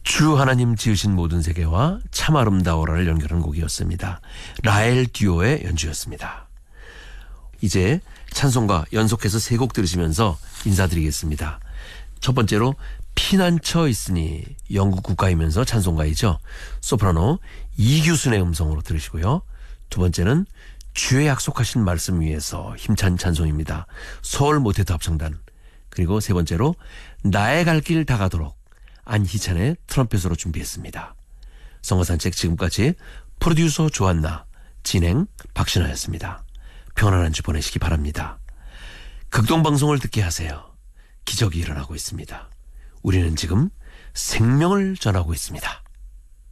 주 하나님 지으신 모든 세계와 참 아름다워라를 연결한 곡이었습니다. 라엘 듀오의 연주였습니다. 이제 찬송가 연속해서 3곡 들으시면서 인사드리겠습니다. 첫 번째로 피난처 있으니, 영국 국가이면서 찬송가이죠. 소프라노 이규순의 음성으로 들으시고요. 두 번째는 주의 약속하신 말씀 위에서, 힘찬 찬송입니다. 서울 모태트 합창단. 그리고 세 번째로 나의 갈 길 다가도록, 안희찬의 트럼펫으로 준비했습니다. 선거산책 지금까지 프로듀서 조한나, 진행 박신하였습니다. 평안한 한 주 보내시기 바랍니다. 극동방송을 듣게 하세요. 기적이 일어나고 있습니다. 우리는 지금 생명을 전하고 있습니다.